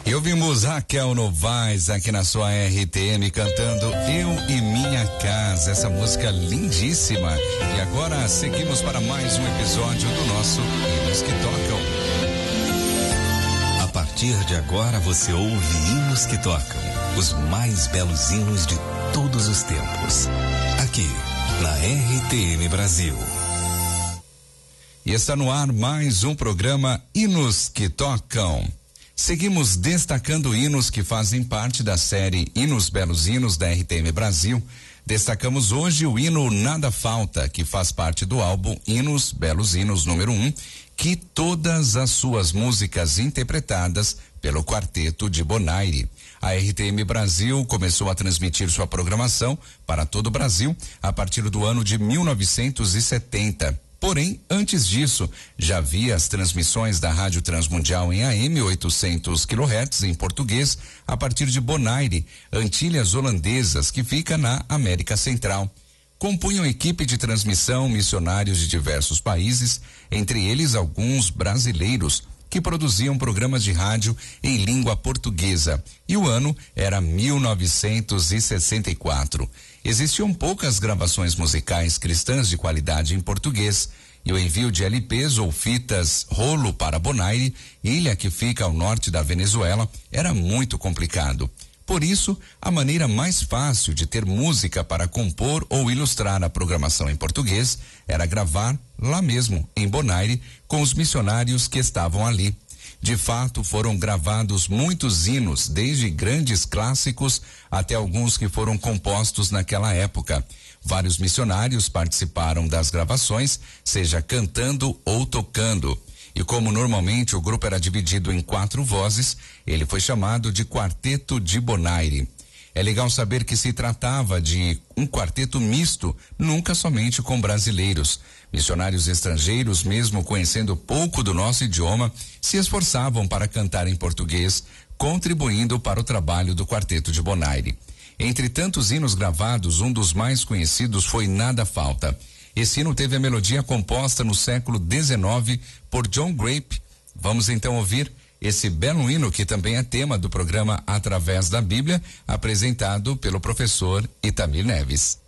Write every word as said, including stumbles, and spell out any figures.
E ouvimos Raquel Novaes aqui na sua R T M cantando Eu e Minha Casa, essa música lindíssima. E agora seguimos para mais um episódio do nosso Hinos que Tocam. A partir de agora você ouve Hinos que Tocam, os mais belos hinos de todos os tempos, aqui na R T M Brasil. E está no ar mais um programa Hinos que Tocam. Seguimos destacando hinos que fazem parte da série Hinos Belos Hinos da R T M Brasil. Destacamos hoje o hino Nada Falta, que faz parte do álbum Hinos Belos Hinos número um, que todas as suas músicas interpretadas pelo Quarteto de Bonaire. A R T M Brasil começou a transmitir sua programação para todo o Brasil a partir do ano de mil novecentos e setenta. Porém, antes disso, já havia as transmissões da Rádio Transmundial em A M oitocentos quilohertz em português, a partir de Bonaire, Antilhas Holandesas, que fica na América Central. Compunham equipe de transmissão missionários de diversos países, entre eles alguns brasileiros, que produziam programas de rádio em língua portuguesa. E o ano era mil novecentos e sessenta e quatro. Existiam poucas gravações musicais cristãs de qualidade em português, e o envio de L Ps ou fitas rolo para Bonaire, ilha que fica ao norte da Venezuela, era muito complicado. Por isso, a maneira mais fácil de ter música para compor ou ilustrar a programação em português era gravar lá mesmo, em Bonaire, com os missionários que estavam ali. De fato, foram gravados muitos hinos, desde grandes clássicos até alguns que foram compostos naquela época. Vários missionários participaram das gravações, seja cantando ou tocando. E como normalmente o grupo era dividido em quatro vozes, ele foi chamado de Quarteto de Bonaire. É legal saber que se tratava de um quarteto misto, nunca somente com brasileiros. Missionários estrangeiros, mesmo conhecendo pouco do nosso idioma, se esforçavam para cantar em português, contribuindo para o trabalho do Quarteto de Bonaire. Entre tantos hinos gravados, um dos mais conhecidos foi Nada Falta. Esse hino teve a melodia composta no século dezenove por John Grape. Vamos então ouvir esse belo hino que também é tema do programa Através da Bíblia, apresentado pelo professor Itamir Neves.